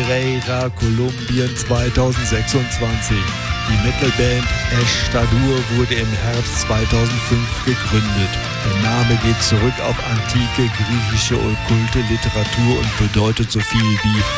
Pereira, Kolumbien 2026. Die Metalband Esh-Tadur wurde im Herbst 2005 gegründet. Der Name geht zurück auf antike griechische okkulte Literatur und bedeutet so viel wie